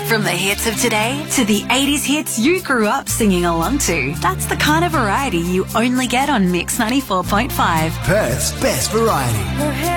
From the hits of today to the 80s hits you grew up singing along to. That's the kind of variety you only get on Mix 94.5. Perth's best variety.